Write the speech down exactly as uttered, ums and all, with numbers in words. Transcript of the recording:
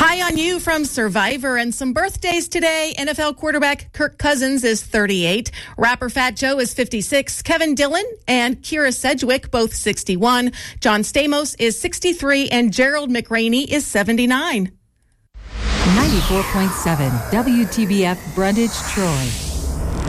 High on You from Survivor, and some birthdays today. N F L quarterback Kirk Cousins is thirty-eight. Rapper Fat Joe is fifty-six. Kevin Dillon and Kira Sedgwick, both sixty-one. John Stamos is sixty-three, and Gerald McRaney is seventy-nine. ninety-four point seven W T B F Brundage, Troy.